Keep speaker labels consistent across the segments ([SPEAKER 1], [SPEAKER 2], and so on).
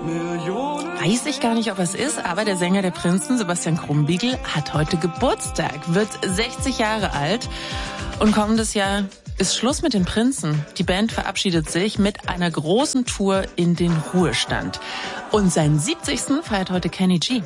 [SPEAKER 1] Weiß ich gar nicht, ob es ist, aber der Sänger der Prinzen, Sebastian Krumbiegel, hat heute Geburtstag, wird 60 Jahre alt und kommendes Jahr ist Schluss mit den Prinzen. Die Band verabschiedet sich mit einer großen Tour in den Ruhestand. Und seinen 70. feiert heute Kenny G.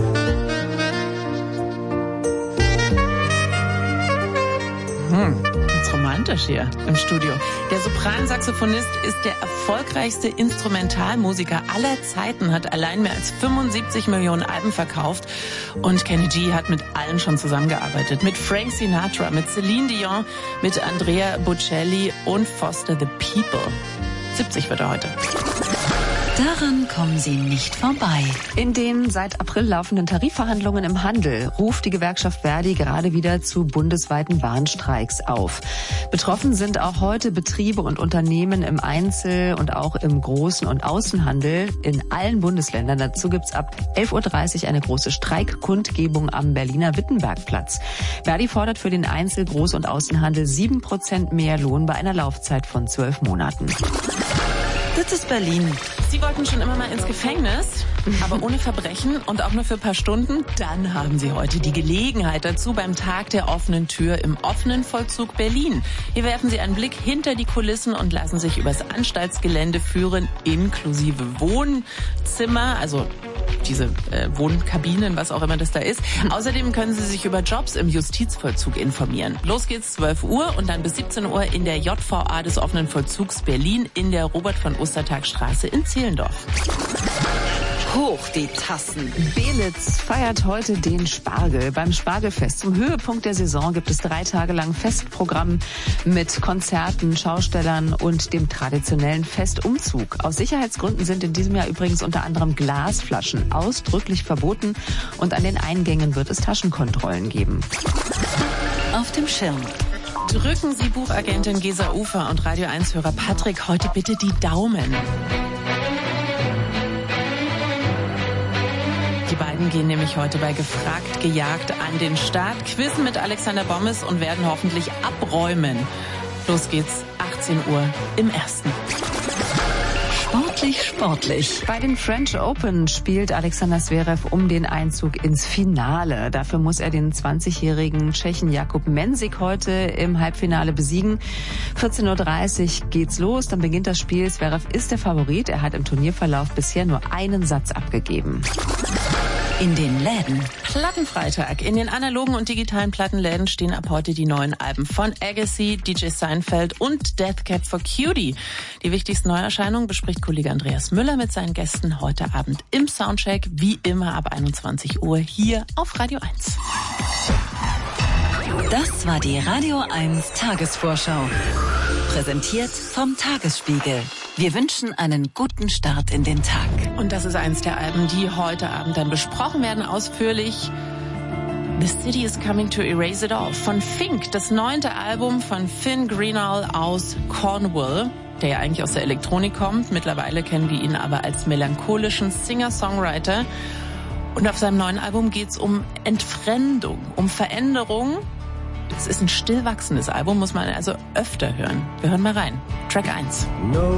[SPEAKER 1] Jetzt romantisch hier im Studio. Der Sopransaxophonist ist der erfolgreichste Instrumentalmusiker aller Zeiten, hat allein mehr als 75 Millionen Alben verkauft. Und Kenny G hat mit allen schon zusammengearbeitet. Mit Frank Sinatra, mit Celine Dion, mit Andrea Bocelli und Foster the People. 70 wird er heute.
[SPEAKER 2] Daran kommen Sie nicht vorbei.
[SPEAKER 3] In den seit April laufenden Tarifverhandlungen im Handel ruft die Gewerkschaft Verdi gerade wieder zu bundesweiten Warnstreiks auf. Betroffen sind auch heute Betriebe und Unternehmen im Einzel- und auch im Großen- und Außenhandel in allen Bundesländern. Dazu gibt's ab 11.30 Uhr eine große Streikkundgebung am Berliner Wittenbergplatz. Verdi fordert für den Einzel-, Groß- und Außenhandel 7% mehr Lohn bei einer Laufzeit von 12 Monaten.
[SPEAKER 1] Das ist Berlin. Sie wollten schon immer mal ins Gefängnis, aber ohne Verbrechen und auch nur für ein paar Stunden. Dann haben Sie heute die Gelegenheit dazu beim Tag der offenen Tür im offenen Vollzug Berlin. Hier werfen Sie einen Blick hinter die Kulissen und lassen sich übers Anstaltsgelände führen, inklusive Wohnzimmer, also diese Wohnkabinen, was auch immer das da ist. Außerdem können Sie sich über Jobs im Justizvollzug informieren. Los geht's 12 Uhr und dann bis 17 Uhr in der JVA des offenen Vollzugs Berlin in der Robert-von-Ostertag-Straße in Zehlendorf.
[SPEAKER 2] Hoch die Tassen.
[SPEAKER 3] Belitz feiert heute den Spargel beim Spargelfest. Zum Höhepunkt der Saison gibt es 3 Tage lang Festprogramm mit Konzerten, Schaustellern und dem traditionellen Festumzug. Aus Sicherheitsgründen sind in diesem Jahr übrigens unter anderem Glasflaschen ausdrücklich verboten und an den Eingängen wird es Taschenkontrollen geben.
[SPEAKER 2] Auf dem Schirm.
[SPEAKER 1] Drücken Sie Buchagentin Gesa Ufer und Radio 1-Hörer Patrick heute bitte die Daumen. Die beiden gehen nämlich heute bei Gefragt, Gejagt an den Start, quizzen mit Alexander Bommes und werden hoffentlich abräumen. Los geht's, 18 Uhr im Ersten.
[SPEAKER 2] Sportlich.
[SPEAKER 3] Bei den French Open spielt Alexander Zverev um den Einzug ins Finale. Dafür muss er den 20-jährigen Tschechen Jakub Mensik heute im Halbfinale besiegen. 14.30 Uhr geht's los, dann beginnt das Spiel. Zverev ist der Favorit. Er hat im Turnierverlauf bisher nur einen Satz abgegeben.
[SPEAKER 2] In den Läden.
[SPEAKER 1] Plattenfreitag. In den analogen und digitalen Plattenläden stehen ab heute die neuen Alben von Agassi, DJ Seinfeld und Death Cab for Cutie. Die wichtigsten Neuerscheinungen bespricht Kollege Andreas Müller mit seinen Gästen heute Abend im Soundcheck, wie immer ab 21 Uhr hier auf Radio 1.
[SPEAKER 2] Das war die Radio 1 Tagesvorschau. Präsentiert vom Tagesspiegel. Wir wünschen einen guten Start in den Tag.
[SPEAKER 1] Und das ist eins der Alben, die heute Abend dann besprochen werden, ausführlich. The City is Coming to Erase It All von Fink, das 9. Album von Finn Greenall aus Cornwall, der ja eigentlich aus der Elektronik kommt. Mittlerweile kennen wir ihn aber als melancholischen Singer-Songwriter. Und auf seinem neuen Album geht's um Entfremdung, um Veränderung. Es ist ein stillwachsendes Album, muss man also öfter hören. Wir hören mal rein. Track 1.